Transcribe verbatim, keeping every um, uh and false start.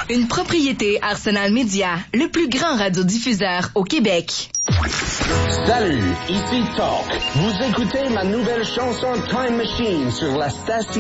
Une propriété Arsenal Média, le plus grand radiodiffuseur au Québec. Salut, ici Talk. Vous écoutez ma nouvelle chanson Time Machine sur la station